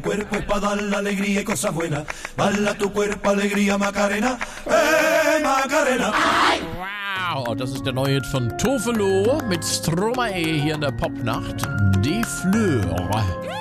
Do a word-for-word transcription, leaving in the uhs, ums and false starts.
cuerpo es para dar la alegría y cosas buenas. Bala tu cuerpo, alegría, Macarena. Eh, Macarena. Wow, das ist der neue Hit von Tofelo mit Stromae hier in der Popnacht. Die Fleur.